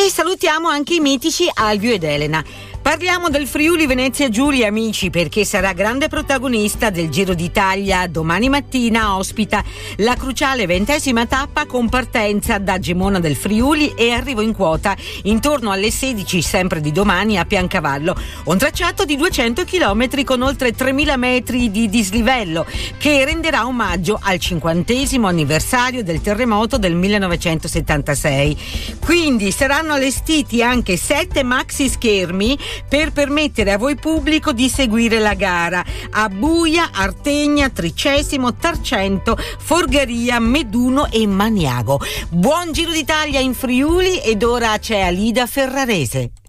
E salutiamo anche i mitici Alvio ed Elena. Parliamo del Friuli Venezia Giulia, amici, perché sarà grande protagonista del Giro d'Italia. Domani mattina ospita la cruciale 20ª tappa con partenza da Gemona del Friuli e arrivo in quota intorno alle 16 sempre di domani a Piancavallo. Un tracciato di 200 km con oltre 3.000 metri di dislivello che renderà omaggio al 50° anniversario del terremoto del 1976. Quindi saranno allestiti anche 7 maxi schermi per permettere a voi pubblico di seguire la gara a Buia, Artegna, Tricesimo, Tarcento, Forgaria, Meduno e Maniago. Buon Giro d'Italia in Friuli ed ora c'è Alida Ferrarese.